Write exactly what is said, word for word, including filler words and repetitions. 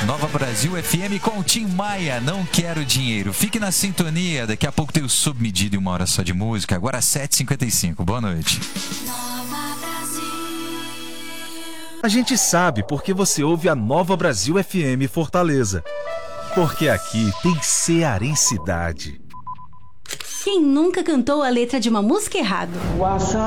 Nova Brasil F M com Tim Maia, Não Quero Dinheiro. Fique na sintonia, daqui a pouco tem o Sob Medida e uma hora só de música. Agora sete e cinquenta e cinco, boa noite. A gente sabe porque você ouve a Nova Brasil F M Fortaleza. Porque aqui tem cearensidade. Quem nunca cantou a letra de uma música errado?